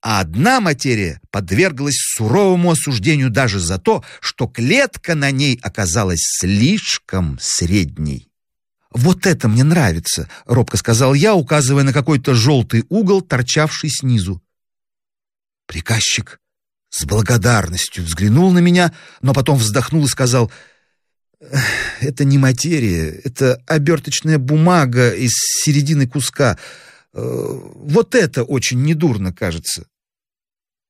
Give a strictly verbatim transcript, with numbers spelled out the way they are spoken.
а одна материя подверглась суровому осуждению даже за то, что клетка на ней оказалась слишком средней. «Вот это мне нравится», — робко сказал я, указывая на какой-то желтый угол, торчавший снизу. Приказчик с благодарностью взглянул на меня, но потом вздохнул и сказал: «Это не материя, это оберточная бумага из середины куска. Вот это очень недурно, кажется».